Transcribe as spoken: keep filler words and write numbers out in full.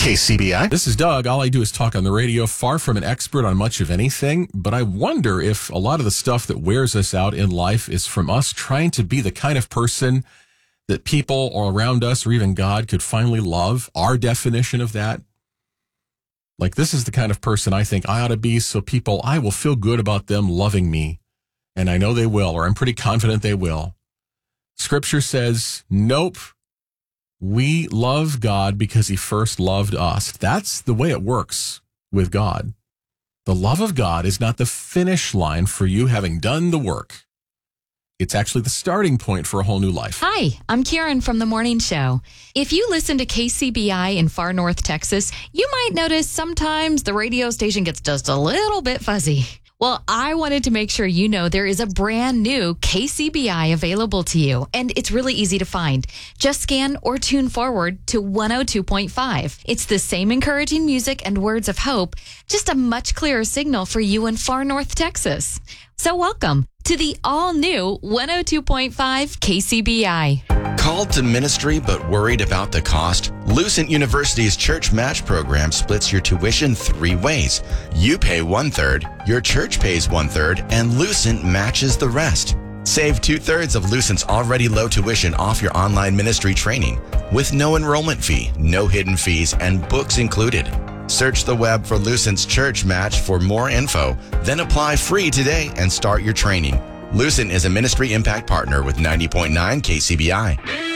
K C B I. This is Doug. All I do is talk on the radio, far from an expert on much of anything, but I wonder if a lot of the stuff that wears us out in life is from us trying to be the kind of person that people around us or even God could finally love. Our definition of that. Like, this is the kind of person I think I ought to be, so people, I will feel good about them loving me. And I know they will, or I'm pretty confident they will. Scripture says, nope. We love God because he first loved us. That's the way it works with God. The love of God is not the finish line for you having done the work. It's actually the starting point for a whole new life. Hi, I'm Karen from The Morning Show. If you listen to K C B I in far north Texas, you might notice sometimes the radio station gets just a little bit fuzzy. Well, I wanted to make sure you know there is a brand new K C B I available to you, and it's really easy to find. Just scan or tune forward to one oh two point five. It's the same encouraging music and words of hope, just a much clearer signal for you in far north Texas. So welcome to the all-new one oh two point five K C B I. Called to ministry but worried about the cost? Lucent University's Church Match program splits your tuition three ways. You pay one-third, your church pays one-third, and Lucent matches the rest. Save two-thirds of Lucent's already low tuition off your online ministry training with no enrollment fee, no hidden fees, and books included. Search the web for Lucent's Church Match for more info, then apply free today and start your training. Lucent is a ministry impact partner with ninety point nine K C B I.